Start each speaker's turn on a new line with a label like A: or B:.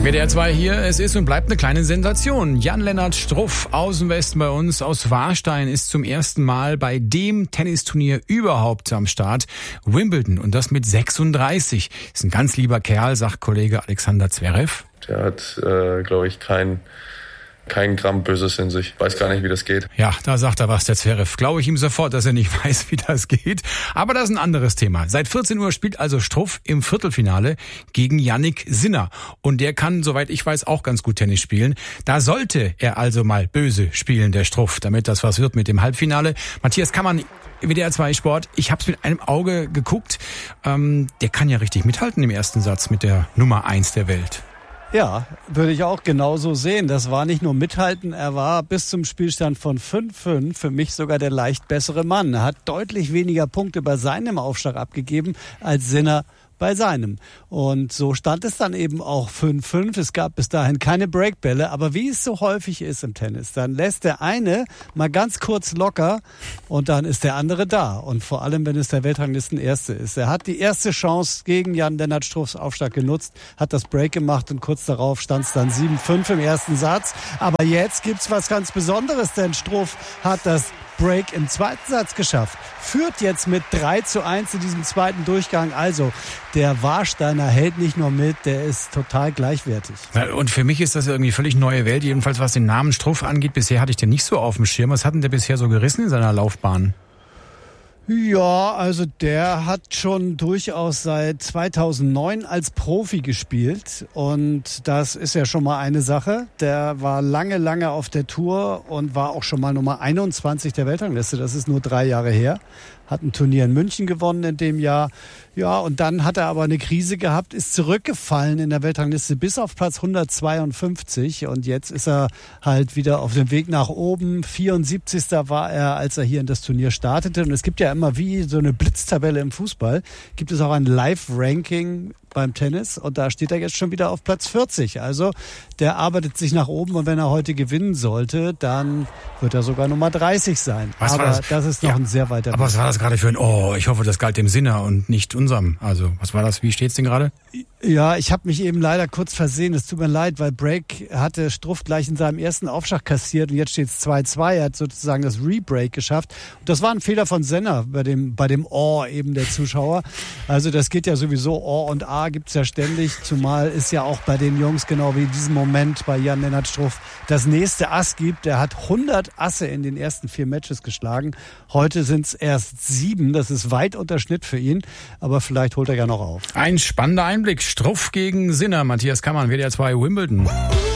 A: WDR 2 hier, es ist und bleibt eine kleine Sensation. Jan-Lennart Struff, Außenwesten bei uns aus Warstein, ist zum ersten Mal bei dem Tennisturnier überhaupt am Start. Wimbledon, und das mit 36. Ist ein ganz lieber Kerl, sagt Kollege Alexander Zverev.
B: Der hat, glaube ich, kein Gramm Böses in sich. Weiß gar nicht, wie das geht.
A: Ja, da sagt er was, der Zverev. Glaube ich ihm sofort, dass er nicht weiß, wie das geht. Aber das ist ein anderes Thema. Seit 14 Uhr spielt also Struff im Viertelfinale gegen Jannik Sinner. Und der kann, soweit ich weiß, auch ganz gut Tennis spielen. Da sollte er also mal böse spielen, der Struff, damit das was wird mit dem Halbfinale. Matthias Kammann, WDR 2 Sport. Ich habe es mit einem Auge geguckt. Der kann ja richtig mithalten im ersten Satz mit der Nummer 1 der Welt.
C: Ja, würde ich auch genauso sehen. Das war nicht nur mithalten, er war bis zum Spielstand von 5-5 für mich sogar der leicht bessere Mann. Er hat deutlich weniger Punkte bei seinem Aufschlag abgegeben als Sinner bei seinem. Und so stand es dann eben auch 5-5. Es gab bis dahin keine Breakbälle. Aber wie es so häufig ist im Tennis, dann lässt der eine mal ganz kurz locker und dann ist der andere da. Und vor allem, wenn es der Weltranglistenerste ist. Er hat die erste Chance gegen Jan-Lennart Struffs Aufschlag genutzt, hat das Break gemacht und kurz darauf stand es dann 7-5 im ersten Satz. Aber jetzt gibt's was ganz Besonderes, denn Struff hat das Break im zweiten Satz geschafft. Führt jetzt mit 3-1 in diesem zweiten Durchgang. Also der Warsteiner hält nicht nur mit, der ist total gleichwertig.
A: Und für mich ist das irgendwie völlig neue Welt, jedenfalls was den Namen Struff angeht. Bisher hatte ich den nicht so auf dem Schirm. Was hat denn der bisher so gerissen in seiner Laufbahn?
C: Ja, also der hat schon durchaus seit 2009 als Profi gespielt und das ist ja schon mal eine Sache. Der war lange auf der Tour und war auch schon mal Nummer 21 der Weltrangliste. Das ist nur 3 Jahre her. Hat ein Turnier in München gewonnen in dem Jahr. Ja, und dann hat er aber eine Krise gehabt, ist zurückgefallen in der Weltrangliste bis auf Platz 152 und jetzt ist er halt wieder auf dem Weg nach oben. 74. war er, als er hier in das Turnier startete. Und es gibt ja immer wie so eine Blitztabelle im Fußball, gibt es auch ein Live-Ranking beim Tennis und da steht er jetzt schon wieder auf Platz 40. Also der arbeitet sich nach oben und wenn er heute gewinnen sollte, dann wird er sogar Nummer 30 sein. Aber das ist noch ein sehr weiter Weg.
A: Aber was war das gerade für ein ich hoffe, das galt dem Sinner und nicht unserem. Also was war das? Wie steht's denn gerade?
C: Ja, ich habe mich eben leider kurz versehen. Es tut mir leid, weil Break hatte Struff gleich in seinem ersten Aufschlag kassiert und jetzt steht's 2-2. Er hat sozusagen das Rebreak geschafft. Und das war ein Fehler von Senna bei dem eben der Zuschauer. Also das geht ja sowieso, und A gibt's ja ständig, zumal es ja auch bei den Jungs genau wie in diesem Moment bei Jan-Lennart Struff das nächste Ass gibt. Der hat 100 Asse in den ersten 4 Matches geschlagen. Heute sind's erst 7. Das ist weit unter Schnitt für ihn, aber vielleicht holt er ja noch auf.
A: Ein spannender Einblick. Struff gegen Sinner. Matthias Kammann, WDR 2 Wimbledon.